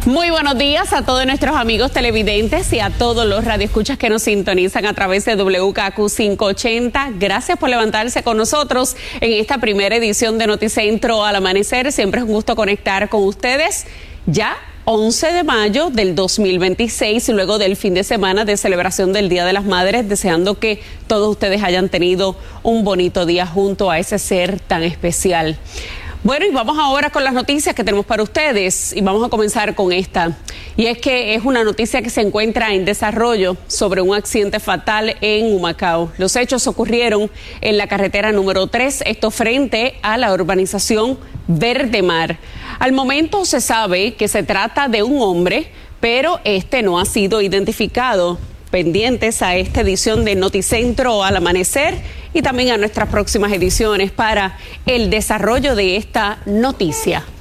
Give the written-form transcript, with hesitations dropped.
Muy buenos días a todos nuestros amigos televidentes y a todos los radioescuchas que nos sintonizan a través de WKQ 580. Gracias por levantarse con nosotros en esta primera edición de Noticentro al Amanecer. Siempre es un gusto conectar con ustedes. Ya 11 de mayo del 2026, luego del fin de semana de celebración del Día de las Madres, deseando que todos ustedes hayan tenido un bonito día junto a ese ser tan especial. Bueno, y vamos ahora con las noticias que tenemos para ustedes y vamos a comenzar con esta. Y es que es una noticia que se encuentra en desarrollo sobre un accidente fatal en Humacao. Los hechos ocurrieron en la carretera número 3, esto frente a la urbanización Verde Mar. Al momento se sabe que se trata de un hombre, pero este no ha sido identificado. Pendientes a esta edición de Noticentro al Amanecer y también a nuestras próximas ediciones para el desarrollo de esta noticia.